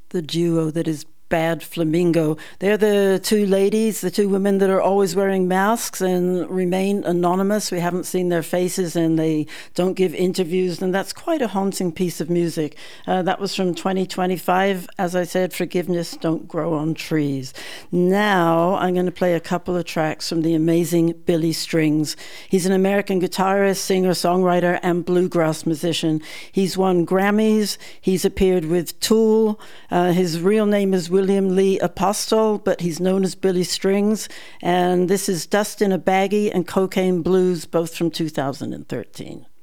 the duo that is Bad Flamingo. They're the two ladies, the two women that are always wearing masks and remain anonymous. We haven't seen their faces and they don't give interviews, and that's quite a haunting piece of music. That was from 2025. As I said, Forgiveness Don't Grow on Trees. Now I'm going to play a couple of tracks from the amazing Billy Strings. He's an American guitarist, singer, songwriter, and bluegrass musician. He's won Grammys. He's appeared with Tool. His real name is William Lee Apostle, but he's known as Billy Strings. And this is Dust in a Baggie and Cocaine Blues, both from 2013.